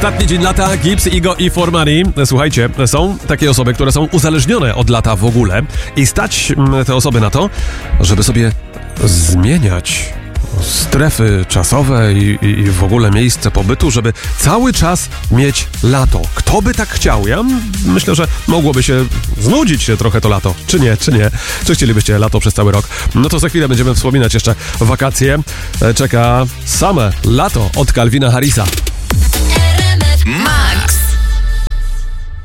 Ostatni dzień lata, Gibbs, Igo i For Money. Słuchajcie, są takie osoby, które są uzależnione od lata w ogóle i stać te osoby na to, żeby sobie zmieniać strefy czasowe i w ogóle miejsce pobytu, żeby cały czas mieć lato. Kto by tak chciał? Ja myślę, że mogłoby się znudzić się trochę to lato. Czy nie? Czy chcielibyście lato przez cały rok? No to za chwilę będziemy wspominać jeszcze wakacje. Czeka same lato od Calvina Harrisa. RMF